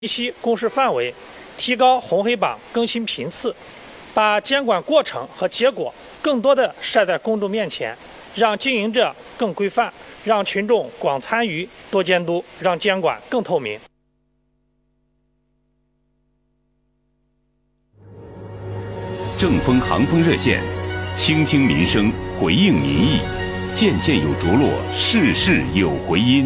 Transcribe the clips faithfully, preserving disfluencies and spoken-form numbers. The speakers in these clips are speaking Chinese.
析公示范围，提高红黑榜更新频次，把监管过程和结果更多的晒在公众面前，让经营者更规范，让群众广参与、多监督，让监管更透明。 正风航风热线，倾听民生，回应民意，件件有着落，事事有回音。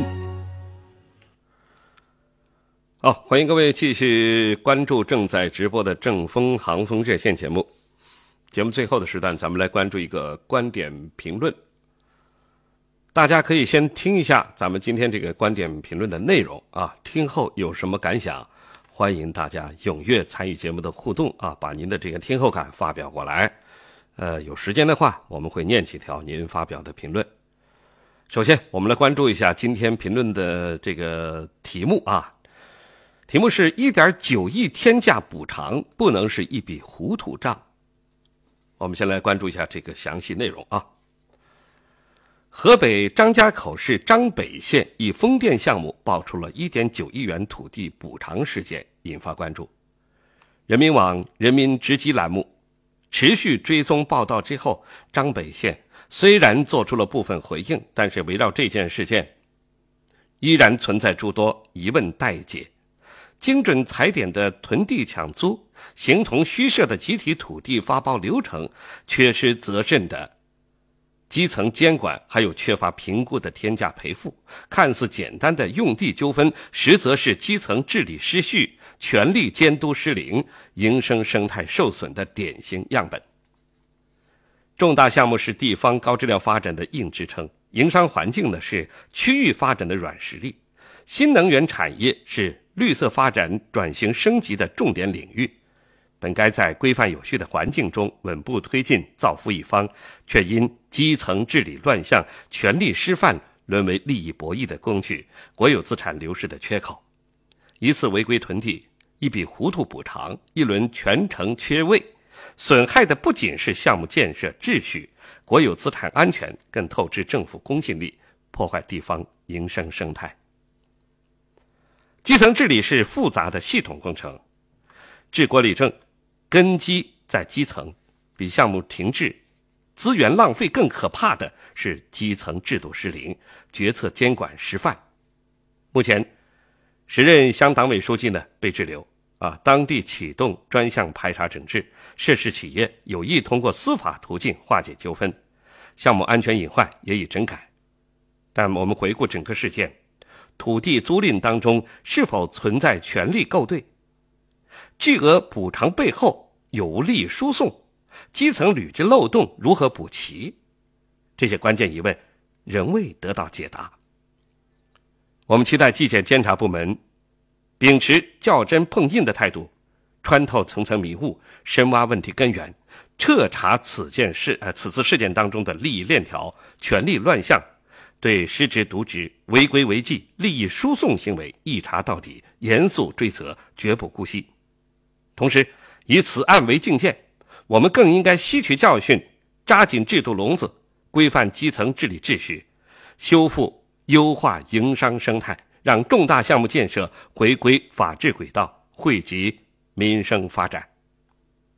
好，欢迎各位继续关注正在直播的正风航风热线节目。节目最后的时段，咱们来关注一个观点评论。大家可以先听一下咱们今天这个观点评论的内容啊，听后有什么感想，欢迎大家踊跃参与节目的互动啊，把您的这个听后感发表过来。呃，有时间的话，我们会念几条您发表的评论。首先，我们来关注一下今天评论的这个题目啊。题目是 一点九亿天价补偿不能是一笔糊涂账。我们先来关注一下这个详细内容啊。河北张家口市张北县一风电项目爆出了 一点九亿元土地补偿事件，引发关注。人民网人民直击栏目持续追踪报道之后，张北县虽然做出了部分回应，但是围绕这件事件依然存在诸多疑问待解。精准踩点的囤地抢租，形同虚设的集体土地发包流程，缺失责任的基层监管，还有缺乏评估的天价赔付，看似简单的用地纠纷，实则是基层治理失序、权力监督失灵、营生生态受损的典型样本。重大项目是地方高质量发展的硬支撑，营商环境呢是区域发展的软实力，新能源产业是绿色发展转型升级的重点领域，本该在规范有序的环境中稳步推进，造福一方，却因基层治理乱象、权力失范，沦为利益博弈的工具，国有资产流失的缺口。一次违规囤地，一笔糊涂补偿，一轮全程缺位，损害的不仅是项目建设秩序、国有资产安全，更透支政府公信力，破坏地方营生生态。基层治理是复杂的系统工程，治国理政根基在基层，比项目停滞、资源浪费更可怕的是基层制度失灵、决策监管失范。目前时任乡党委书记呢被滞留啊，当地启动专项排查整治，涉事企业有意通过司法途径化解纠纷，项目安全隐患也已整改。但我们回顾整个事件，土地租赁当中是否存在权力构对？巨额补偿背后有无利益输送？基层履职漏洞如何补齐？这些关键疑问仍未得到解答。我们期待纪检监察部门秉持较真碰硬的态度，穿透层层迷雾，深挖问题根源，彻查此件事呃此次事件当中的利益链条、权力乱象，对失职渎职、违规违纪、利益输送行为一查到底，严肃追责，绝不姑息。同时，以此案为镜鉴，我们更应该吸取教训，扎紧制度笼子，规范基层治理秩序，修复优化营商生态，让重大项目建设回归法治轨道，惠及民生发展。